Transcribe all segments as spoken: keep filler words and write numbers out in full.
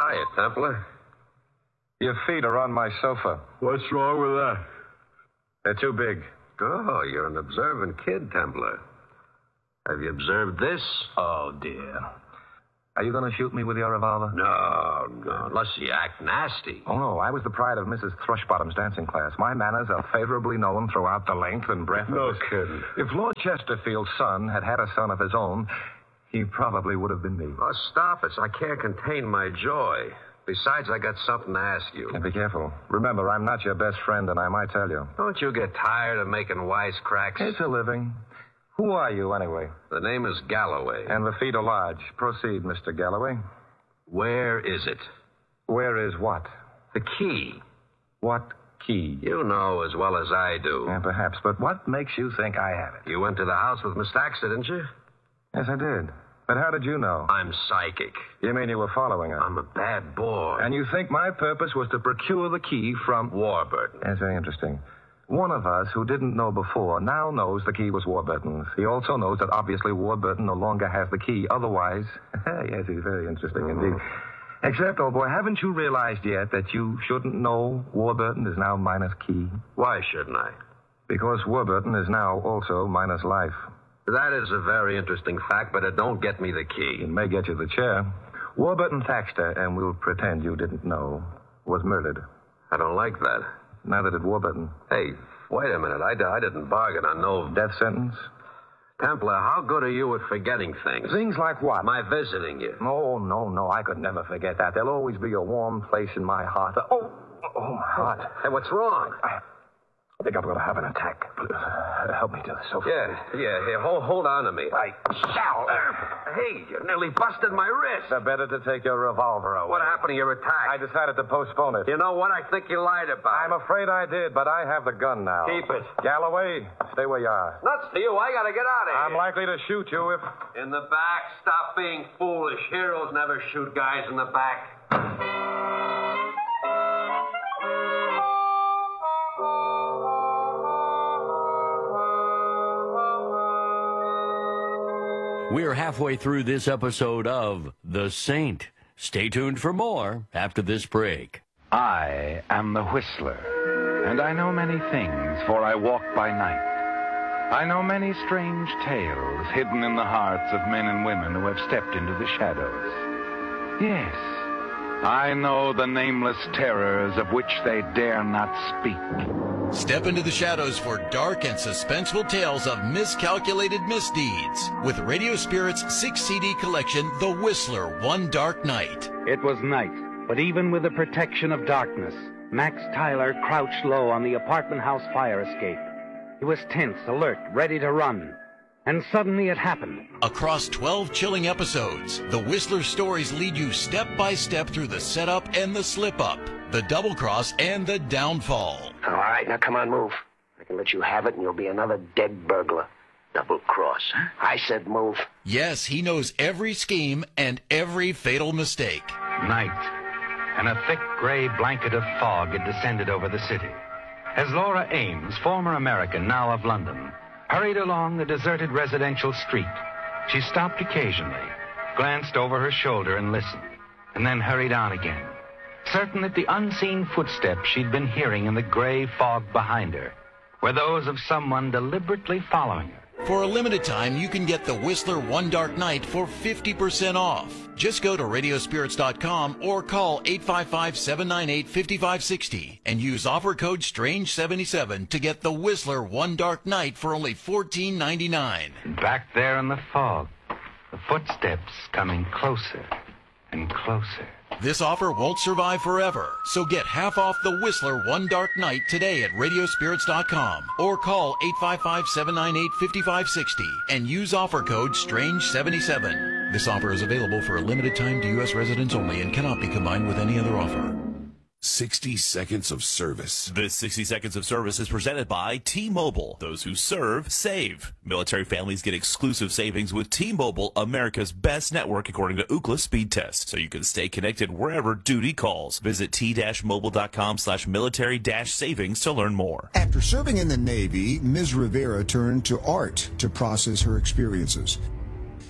Hiya, Templar. Your feet are on my sofa. What's wrong with that? They're too big. Oh, you're an observant kid, Templar. Have you observed this? Oh, dear. Are you going to shoot me with your revolver? No, no, unless you act nasty. Oh, no. I was the pride of Missus Thrushbottom's dancing class. My manners are favorably known throughout the length and breadth No of this. kidding. If Lord Chesterfield's son had had a son of his own, he probably would have been me. Oh, stop it. I can't contain my joy. Besides, I got something to ask you. And be careful. Remember, I'm not your best friend, and I might tell you. Don't you get tired of making wisecracks? It's a living. Who are you, anyway? The name is Galloway. And the feet are large. Proceed, Mister Galloway. Where is it? Where is what? The key. What key? You know as well as I do. Yeah, perhaps. But what makes you think I have it? You went to the house with Miss Thaxter, didn't you? Yes, I did. But how did you know? I'm psychic. You mean you were following her? I'm a bad boy. And you think my purpose was to procure the key from... Warburton. That's very interesting. One of us who didn't know before now knows the key was Warburton's. He also knows that obviously Warburton no longer has the key. Otherwise... yes, he's very interesting indeed. Except, old boy, haven't you realized yet that you shouldn't know Warburton is now minus key? Why shouldn't I? Because Warburton is now also minus life. That is a very interesting fact, but it don't get me the key. It may get you the chair. Warburton Thaxter, and we'll pretend you didn't know, was murdered. I don't like that. Neither did Warburton. Hey, wait a minute. I, I didn't bargain on no... Death sentence? Templar, how good are you at forgetting things? Things like what? My visiting you. Oh, no, no. I could never forget that. There'll always be a warm place in my heart. Oh, oh, my heart. Hey, what's wrong? I, I think I'm going to have an attack. Uh, help me to the sofa. Yeah, yeah. Here, hold, hold on to me. I shall. Uh, hey, you nearly busted my wrist. The better to take your revolver away. What happened to your attack? I decided to postpone it. You know what? I think you lied about I'm afraid I did, but I have the gun now. Keep it. Galloway, stay where you are. Nuts to you. I got to get out of here. I'm likely to shoot you if... In the back. Stop being foolish. Heroes never shoot guys in the back. We're halfway through this episode of The Saint. Stay tuned for more after this break. I am the Whistler, and I know many things, for I walk by night. I know many strange tales hidden in the hearts of men and women who have stepped into the shadows. Yes, I know the nameless terrors of which they dare not speak. Step into the shadows for dark and suspenseful tales of miscalculated misdeeds with Radio Spirit's six C D collection, The Whistler, One Dark Night. It was night, but even with the protection of darkness, Max Tyler crouched low on the apartment house fire escape. He was tense, alert, ready to run. And suddenly it happened. Across twelve chilling episodes, The Whistler stories lead you step by step through the setup and the slip-up, the double-cross and the downfall. All right, now come on, move. I can let you have it and you'll be another dead burglar. Double cross. I said move. Yes, he knows every scheme and every fatal mistake. Night, and a thick gray blanket of fog had descended over the city. As Laura Ames, former American, now of London, hurried along the deserted residential street, she stopped occasionally, glanced over her shoulder and listened, and then hurried on again, certain that the unseen footsteps she'd been hearing in the gray fog behind her were those of someone deliberately following her. For a limited time, you can get The Whistler One Dark Night for fifty percent off. Just go to radio spirits dot com or call eight five five, seven nine eight, five five six zero and use offer code strange seventy-seven to get The Whistler One Dark Night for only fourteen ninety-nine. Back there in the fog, the footsteps coming closer and closer. This offer won't survive forever, so get half off The Whistler One Dark Night today at radio spirits dot com or call eight five five, seven nine eight, five five six zero and use offer code strange seventy-seven. This offer is available for a limited time to U S residents only and cannot be combined with any other offer. sixty seconds of service. This sixty seconds of service is presented by T-Mobile. Those who serve, save. Military families get exclusive savings with T-Mobile, America's best network according to Ookla speed test, so you can stay connected wherever duty calls. Visit t-mobile.com slash military dash savings to learn more. After serving in the Navy, Miz Rivera turned to art to process her experiences.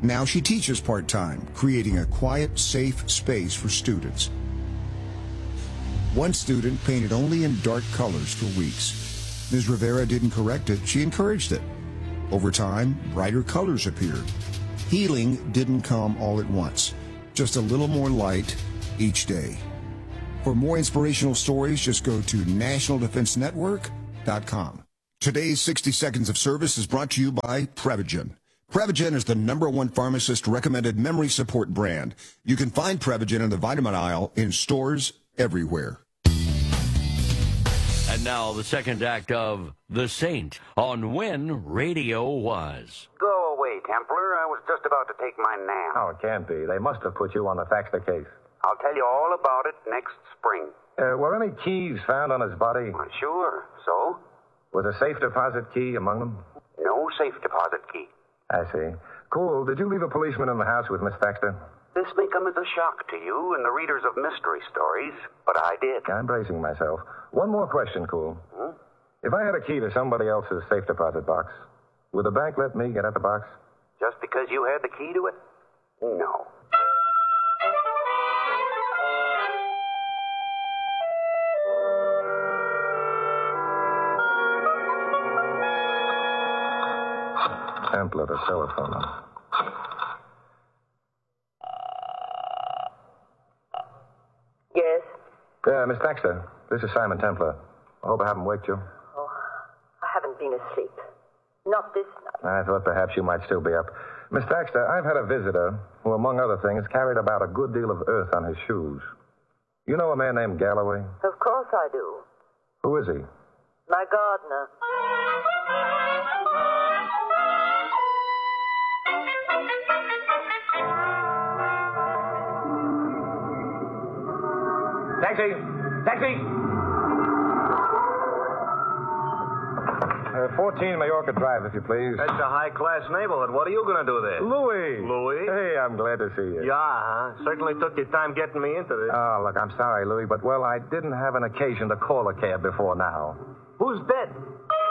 Now she teaches part-time, creating a quiet, safe space for students. One student painted only in dark colors for weeks. Miz Rivera didn't correct it, she encouraged it. Over time, brighter colors appeared. Healing didn't come all at once, just a little more light each day. For more inspirational stories, just go to national defense network dot com. Today's sixty Seconds of Service is brought to you by Prevagen. Prevagen is the number one pharmacist-recommended memory support brand. You can find Prevagen in the vitamin aisle in stores everywhere. And now the second act of The Saint on When Radio Was. Go away, Templar. I was just about to take my nap. Oh, it can't be. They must have put you on the Thaxter case. I'll tell you all about it next spring. Uh, were any keys found on his body? Well, sure. So? Was a safe deposit key among them? No safe deposit key. I see. Cool. Did you leave a policeman in the house with Miss Thaxter? This may come as a shock to you and the readers of mystery stories, but I did. I'm bracing myself. One more question, Cool. Hmm? If I had a key to somebody else's safe deposit box, would the bank let me get at the box? Just because you had the key to it? No. Templar, the telephone. Yes? Yeah, Miss Thaxter, this is Simon Templar. I hope I haven't waked you. Oh, I haven't been asleep. Not this night. I thought perhaps you might still be up. Miss Thaxter, I've had a visitor who, among other things, carried about a good deal of earth on his shoes. You know a man named Galloway? Of course I do. Who is he? My gardener. Taxi! Taxi! Uh, fourteen Majorca Drive, if you please. That's a high-class neighborhood. What are you going to do there? Louis! Louis? Hey, I'm glad to see you. Yeah, huh? Certainly took your time getting me into this. Oh, look, I'm sorry, Louis, but, well, I didn't have an occasion to call a cab before now. Who's dead?